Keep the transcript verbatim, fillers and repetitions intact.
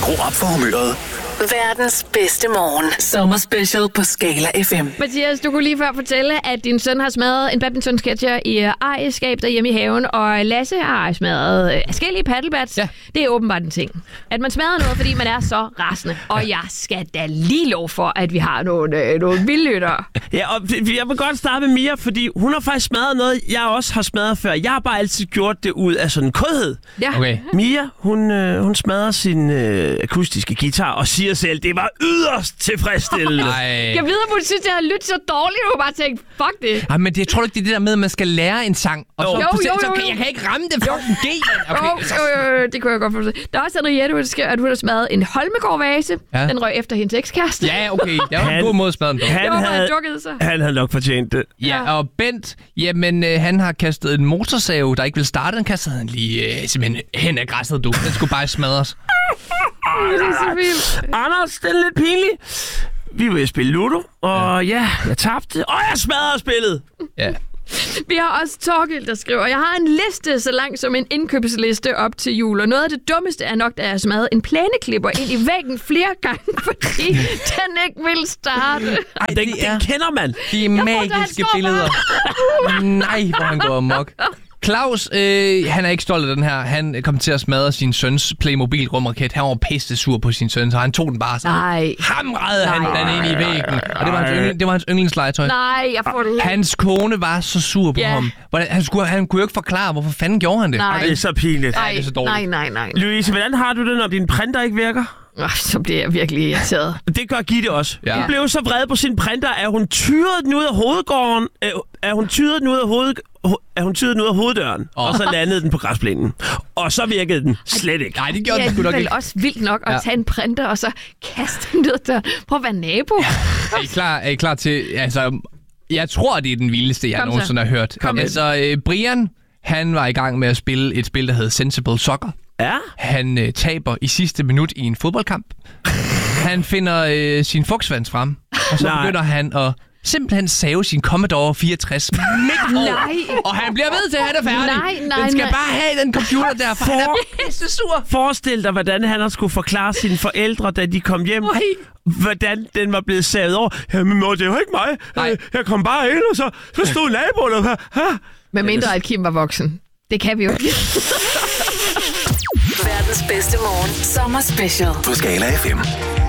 Skru op for humøret. Verdens bedste morgen. Sommerspecial på Skala F M. Mathias, du kunne lige før fortælle, at din søn har smadret en badmintonsketcher i ejerskab derhjemme i haven, og Lasse har smadret forskellige paddlebats. Ja. Det er åbenbart en ting. At man smadrer noget, fordi man er så rasende. Og jeg skal da lige lov for, at vi har nogle, øh, nogle vildlyttere. Ja, og jeg vil godt starte med Mia, fordi hun har faktisk smadret noget, jeg også har smadret før. Jeg har bare altid gjort det ud af sådan en kodhed. Ja. Okay. Mia, hun, øh, hun smadrer sin øh, akustiske guitar og siger selv, det var yderst tilfredsstillende. Ej. Jeg ved, at hun synes, jeg har lyttet så dårligt, og bare tænkt, fuck det. Ej, men det, jeg tror ikke, det er det der med, at man skal lære en sang. Og så, Jo, på, jo, jo, så jo. kan, jeg kan ikke ramme det for en G. Okay. Oh, øh, øh, det kunne jeg godt forstå. Der er også Henriette, hun skrev, at hun har smadret en Holmegård-vase. Ja. Den røg efter hendes ekskæreste. Ja, okay. Det var en god måde at smadre den på. Han Det var bare, havde, han dukkede sig. han havde nok fortjent det. Ja, og Bent, jamen, øh, han har kastet en motorsave, der ikke vil starte. Den kastede han lige øh, simpelthen hen ad græsset, du. Den skulle bare smadres. Det er så vildt. Anders, det er lidt pinligt. Vi ville spille Ludo, og ja, jeg tabte, og jeg smadrede spillet. Ja. Vi har også Torgild, der skriver, jeg har en liste så lang som en indkøbsliste op til jul, og noget af det dummeste er nok, da jeg smadrede en plæneklipper ind i væggen flere gange, fordi den ikke vil starte. Ej, det, det, det kender man. De han magiske står billeder. Nej, hvor han går amok. Claus, øh, han er ikke stolt af den her. Han kom til at smadre sin søns Playmobil-rumraket. Han var pisse sur på sin søn, så han tog den bare så. Nej. Hamrede han Nej. den ind i væggen. Og det var hans, yndling, det var hans yndlingslegetøj. Nej, jeg får det helt. Hans kone var så sur på Ja. ham. Hvordan, han, skulle, han kunne jo ikke forklare, hvorfor fanden gjorde han det. Nej. Det er så pinligt. Nej, det er så dårligt. nej, nej, nej. Louise, hvordan har du det, når din printer ikke virker? Oh, så bliver jeg virkelig irriteret. Det gør Gitte også. Ja. Hun blev så vred på sin printer, at hun tyrede den ud af hovedgården. Øh, at hun tyrede den ud af hoved, at hun tyrede den ud af hoveddøren, oh. og så landede den på græsplænen. Og så virkede den slet ikke. Nej, det Det gjorde er den sgu nok alligevel ikke. også vildt nok at Ja. tage en printer og så kaste den ned der. Prøv at være nabo. Er I klar, er I klar til... Altså, jeg tror, det er den vildeste, jeg Kom så. nogensinde har hørt. Kom altså, øh, Brian, han var i gang med at spille et spil, der hed Sensible Soccer. Ja? Han øh, taber i sidste minut i en fodboldkamp. Han finder øh, sin fugtsvans frem, og så Nej. begynder han at simpelthen save sin Commodore fireogtres midt over. Nej. Og han bliver ved til, at han er færdig. Nej, nej, den skal nej. bare have den computer der, for, for... han er pisse sur. Forestil dig, hvordan han har skulle forklare sine forældre, da de kom hjem, Nej. hvordan den var blevet savet over. Jamen mor, det var ikke mig. Nej. Jeg kom bare ind, og så, så stod naboen og her. Med mindre at Kim var voksen. Det kan vi jo ikke. Verdens bedste morgen. Sommerspecial. På Skala F M.